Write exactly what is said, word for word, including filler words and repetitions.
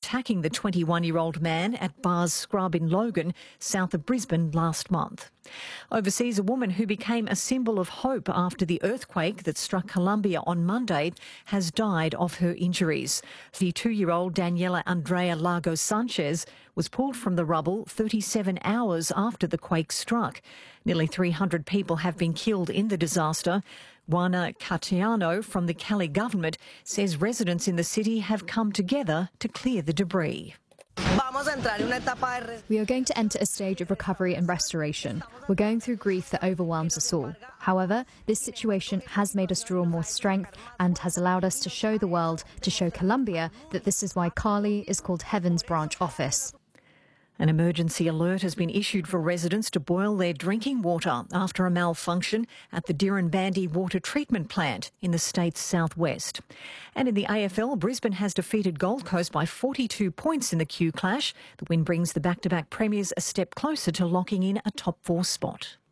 attacking the twenty-one-year-old man at Bar's Scrub in Logan, south of Brisbane, last month. Overseas, a woman who became a symbol of hope after the earthquake that struck Colombia on Monday has died of her injuries. The two-year-old Daniela Andrea Lagos Sanchez was pulled from the rubble thirty-seven hours after the quake struck. Nearly three hundred people have been killed in the disaster. Juana Catiano from the Cali government says residents in the city have come together to clear the debris. We are going to enter a stage of recovery and restoration. We're going through grief that overwhelms us all. However, this situation has made us draw more strength and has allowed us to show the world, to show Colombia, that this is why Cali is called Heaven's Branch Office. An emergency alert has been issued for residents to boil their drinking water after a malfunction at the Dirranbandi water treatment plant in the state's southwest. And in the A F L, Brisbane has defeated Gold Coast by forty-two points in the Q Clash. The win brings the back-to-back premiers a step closer to locking in a top four spot.